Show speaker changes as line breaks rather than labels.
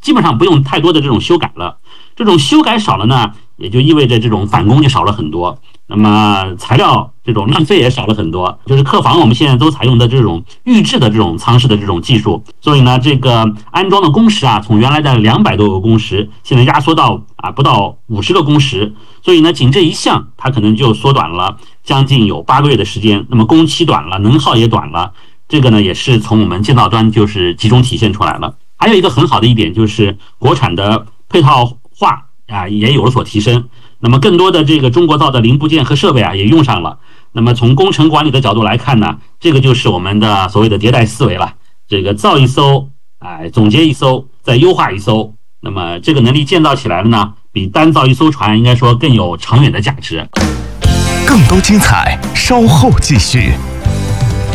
基本上不用太多的这种修改了。这种修改少了呢，也就意味着这种返工就少了很多，那么材料这种浪费也少了很多。就是客房我们现在都采用的这种预制的这种舱式的这种技术，所以呢，这个安装的工时啊，从原来的200多个工时，现在压缩到不到50个工时。所以呢，仅这一项它可能就缩短了将近有8个月的时间。那么工期短了，能耗也短了，这个呢也是从我们建造端就是集中体现出来了。还有一个很好的一点就是国产的配套化也有了所提升。那么更多的这个中国造的零部件和设备也用上了。那么从工程管理的角度来看呢，这个就是我们的所谓的迭代思维了。这个造一艘，总结一艘，再优化一艘。那么这个能力建造起来了呢，比单造一艘船应该说更有长远的价值。
更多精彩，稍后继续。